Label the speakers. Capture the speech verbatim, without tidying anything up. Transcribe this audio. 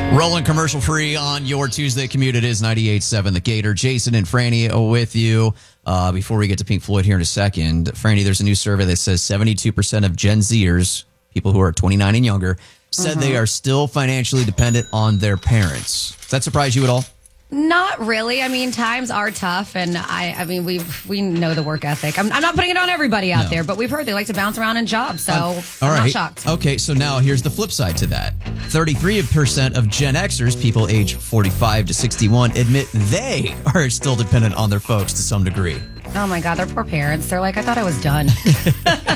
Speaker 1: Rolling commercial free on your Tuesday commute. It is ninety-eight point seven The Gator. Jason and Franny are with you. Uh, before we get to Pink Floyd here in a second, Franny, there's a new survey that says seventy-two percent of Gen Zers, people who are twenty-nine and younger, said mm-hmm. they are still financially dependent on their parents. Does that surprise you at all?
Speaker 2: Not really. I mean, times are tough, and I, I mean, we we know the work ethic. I'm, I'm not putting it on everybody out no. there, but we've heard they like to bounce around in jobs, so um, I'm
Speaker 1: right.
Speaker 2: not shocked.
Speaker 1: Okay, so now here's the flip side to that. thirty-three percent of Gen Xers, people age forty-five to sixty-one, admit they are still dependent on their folks to some degree.
Speaker 2: Oh my God, they're poor parents. They're like, I thought I was done.